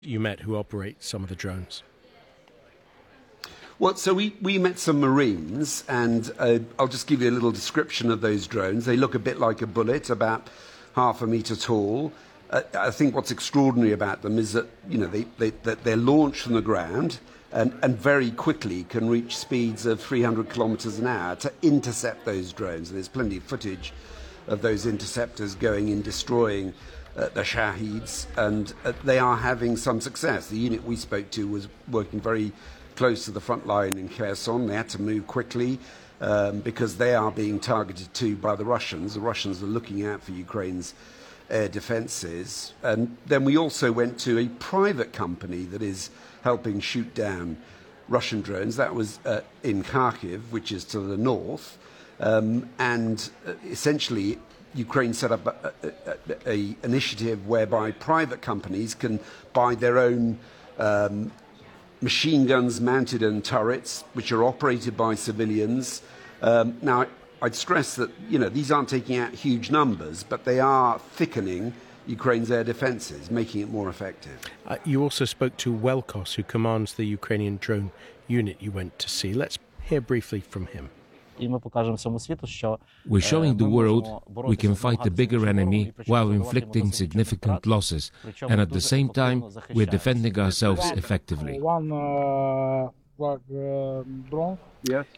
you met who operate some of the drones? Well, so we met some Marines, and I'll just give you a little description of those drones. They look a bit like a bullet, about half a metre tall. I think what's extraordinary about them is that that they're launched from the ground and very quickly can reach speeds of 300 kilometres an hour to intercept those drones. And there's plenty of footage of those interceptors going in, destroying the Shaheeds, and they are having some success. The unit we spoke to was working very close to the front line in Kherson. They had to move quickly because they are being targeted too by the Russians. The Russians are looking out for Ukraine's air defences. And then we also went to a private company that is helping shoot down Russian drones. That was in Kharkiv, which is to the north. Essentially, Ukraine set up a initiative whereby private companies can buy their own machine guns mounted on turrets, which are operated by civilians. Now, I'd stress that these aren't taking out huge numbers, but they are thickening Ukraine's air defences, making it more effective. You also spoke to Welkos, who commands the Ukrainian drone unit you went to see. Let's hear briefly from him. We're showing the world we can fight a bigger enemy while inflicting significant losses, and at the same time we're defending ourselves effectively.